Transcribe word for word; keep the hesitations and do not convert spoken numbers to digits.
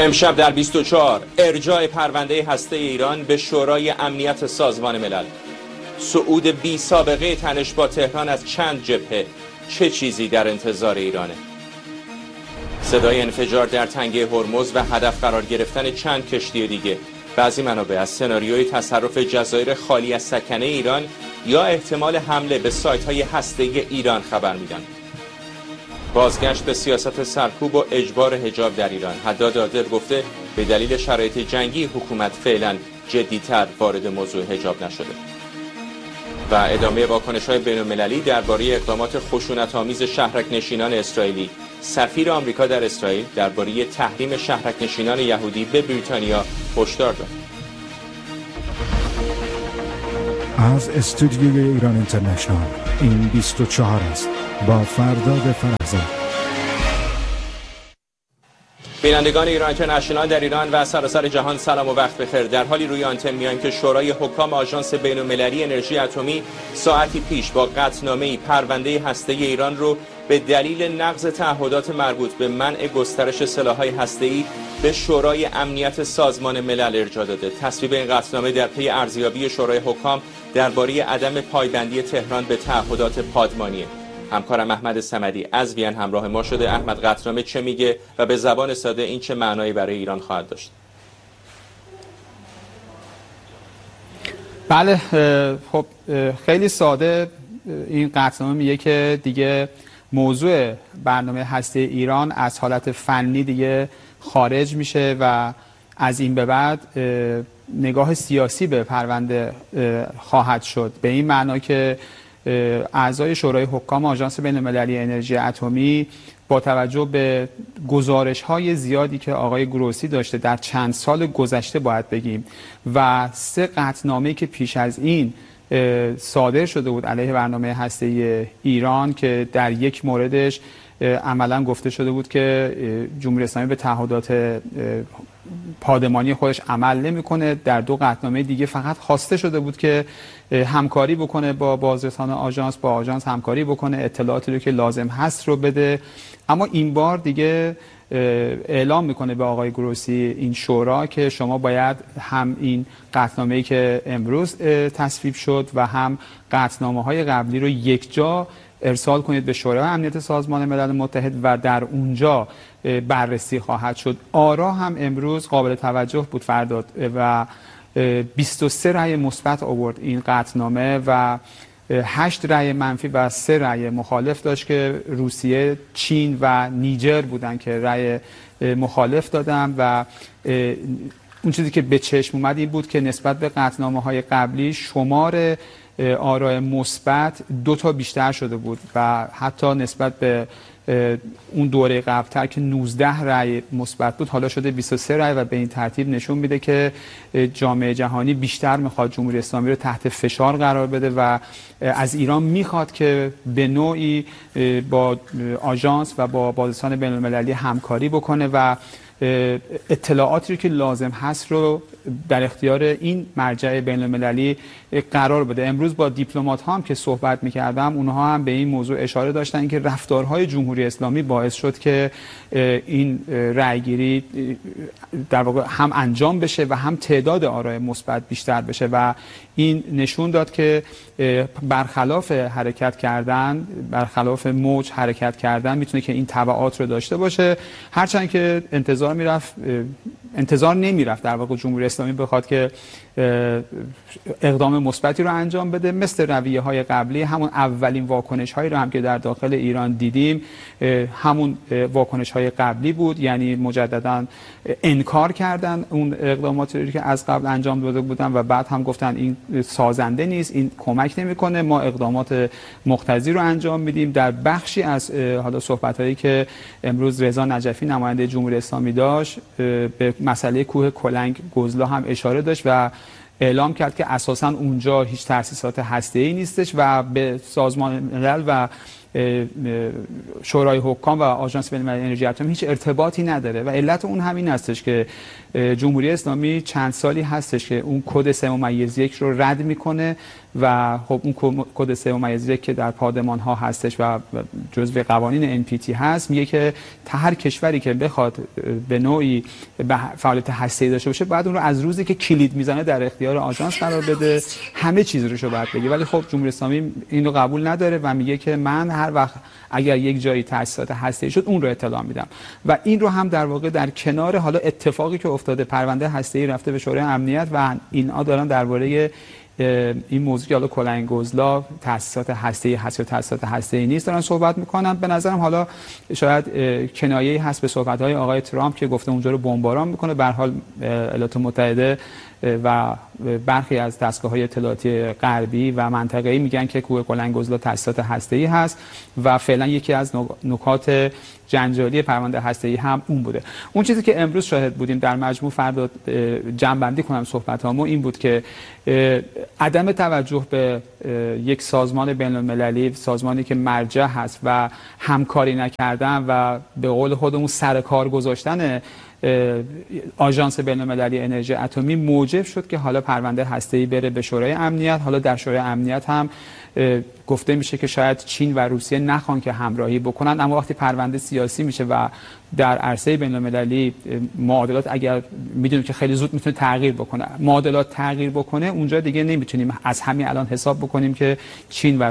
امشب در بیست و چهار ارجاع پرونده هسته ایران به شورای امنیت سازمان ملل. صعود بی سابقه تنش با تهران از چند جبهه، چه چیزی در انتظار ایرانه؟ صدای انفجار در تنگه هرمز و هدف قرار گرفتن چند کشتی دیگه. بعضی منابع از سناریوی تصرف جزایر خالی از سکنه ایران یا احتمال حمله به سایت‌های هسته‌ای ایران خبر میدن. بازگشت به سیاست سرکوب و اجبار حجاب در ایران. حداد عادل گفته به دلیل شرایط جنگی حکومت فعلا جدی‌تر وارد موضوع حجاب نشده. و ادامه واکنش‌های بین‌المللی درباره اقدامات خشونت‌آمیز شهرک‌نشینان اسرائیلی. سفیر آمریکا در اسرائیل درباره تحریم شهرک‌نشینان یهودی به بریتانیا هشدار داد. از استودیوی ایران اینترنشنال این بیست و چهار است با فرداد فرزاد. بینندگان ایران اینترنشنال در ایران و سراسر جهان سلام و وقت بخیر. در حالی روی آنتن میایم که شورای حکام آژانس بین‌المللی انرژی اتمی ساعتی پیش با قطعنامه‌ای پرونده هسته‌ای ایران رو به دلیل نقض تعهدات مربوط به منع گسترش سلاح‌های هسته‌ای به شورای امنیت سازمان ملل ارجاع داده. تصویب این قطعنامه در پی ارزیابی شورای حکام درباره عدم پایبندی تهران به تعهدات پادمانیه. همکارم احمد صمدی از وین همراه ما شده. احمد، قطعنامه چه میگه و به زبان ساده این چه معنایی برای ایران خواهد داشت؟ بله، خب خیلی ساده این قطعنامه میگه که دیگه موضوع برنامه هسته ایران از حالت فنی دیگه خارج میشه و از این به بعد نگاه سیاسی به پرونده خواهد شد. به این معنا که اعضای شورای حکام آژانس بین‌المللی انرژی اتمی با توجه به گزارش‌های زیادی که آقای گروسی داشته در چند سال گذشته باید بگیم و سه قطعنامه‌ای که پیش از این صادر شده بود علیه برنامه هسته‌ای ایران که در یک موردش عملاً گفته شده بود که جمهوری اسلامی به تعهدات پادمانی خودش عمل نمی‌کنه. در دو قطعنامه دیگه فقط خواسته شده بود که همکاری بکنه با بازرسان آژانس، با آژانس همکاری بکنه، اطلاعاتی رو که لازم هست رو بده. اما این بار دیگه اعلام میکنه به آقای گروسی این شورا که شما باید هم این قطعنامه‌ای که امروز تصویب شد و هم قطعنامه‌های قبلی رو یک جا ارسال کنید به شورای امنیت سازمان ملل متحد و در اونجا بررسی خواهد شد. آرا هم امروز قابل توجه بود فرداد و بیست و سه رأی مثبت آورد این قطعنامه و هشت رأی منفی و سه رأی مخالف داشت که روسیه، چین و نیجر بودن که رأی مخالف دادن و اون چیزی که به چشم اومد این بود که نسبت به قطعنامه‌های قبلی شمار آرای مثبت دو تا بیشتر شده بود و حتی نسبت به اون دوره قبل‌تر که نوزده رأی مثبت بود حالا شده بیست و سه رأی و به این ترتیب نشون میده که جامعه جهانی بیشتر میخواد جمهوری اسلامی رو تحت فشار قرار بده و از ایران میخواد که به نوعی با آژانس و با بازرسان بین‌المللی همکاری بکنه و اطلاعاتی رو که لازم هست رو در اختیار این مرجع بین‌المللی قرار بده. امروز با دیپلمات ها هم که صحبت می‌کردم اونها هم به این موضوع اشاره داشتن که رفتارهای جمهوری اسلامی باعث شد که این رأیگیری در واقع هم انجام بشه و هم تعداد آرای مثبت بیشتر بشه و این نشون داد که برخلاف حرکت کردن، برخلاف موج حرکت کردن میتونه که این تبعات رو داشته باشه. هرچند که انتظار میرفت انتظار نمیرفت در واقع جمهوری اسلامی بخواد که اقدام مثبتی رو انجام بده. مثل رویه های قبلی همون اولین واکنش هایی رو هم که در داخل ایران دیدیم همون واکنش های قبلی بود، یعنی مجددا انکار کردن اون اقداماتی رو که از قبل انجام داده بودن و بعد هم گفتن این سازنده نیست، این کمک نمیکنه، ما اقدامات مقتضی رو انجام میدیم. در بخشی از حالا صحبت هایی که امروز رضا نجفی نماینده جمهوری اسلامی داشت به مسئله کوه کلنگ گزلا هم اشاره داشت و اعلام کرد که اساساً اونجا هیچ تأسیسات هسته‌ای نیستش و به سازمان ملل و شورای حکام و آژانس بین‌المللی انرژی اتمی هیچ ارتباطی نداره و علت اون همین هستش که جمهوری اسلامی چند سالی هستش که اون کد سه ممیز یک رو رد میکنه و خب اون کد سه ممیز یک که در پادمان ها هستش و جزو قوانین ان پی تی هست میگه که هر کشوری که بخواد به نوعی فعالیت هسته‌ای داشته باشه بعد اون رو از روزی که کلید میزنه در اختیار آژانس قرار بده، همه چیز رو باید بگه. ولی خب جمهوری اسلامی این رو قبول نداره و میگه که من هر وقت اگر یک جایی تأسیسات هسته‌ای شد اون رو اطلاع میدم و این رو هم در واقع در کنار حالا اتفاقی که افتاده پرونده هسته‌ای رفته به شورای امنیت و اینا دارن درباره این موضوع که حالا کلنگ‌گزلا تأسیسات هسته‌ای هست یا تأسیسات هسته‌ای نیست دارن صحبت میکنن. به نظرم حالا شاید کنایه‌ای هست به صحبت‌های آقای ترامپ که گفته اونجا رو بمباران میکنه. به هر حال ایالات متحده و برخی از دستگاه‌های اطلاعاتی غربی و منطقه‌ای میگن که کوه کلنگ‌گزلا تأسیسات هسته‌ای هست و فعلا یکی از نکات جنجالی پرونده هسته‌ای هم اون بوده. اون چیزی که امروز شاهد بودیم در مجموع فردا جمع‌بندی کنم صحبتامو این بود که عدم توجه به یک سازمان بین‌المللی، سازمانی که مرجع هست و همکاری نکردن و به قول خودمون سر کار گذاشتن آژانس بین‌المللی انرژی اتمی موجب شد که حالا پرونده هسته‌ای بره به شورای امنیت. حالا در شورای امنیت هم گفته میشه که شاید چین و روسیه نخوان که همراهی بکنن، اما وقتی پرونده سیاسی میشه و در عرصه بین‌المللی معادلات اگر میدونیم که خیلی زود میتونه تغییر بکنه، معادلات تغییر بکنه، اونجا دیگه نمیتونیم از همین الان حساب بکنیم که چین و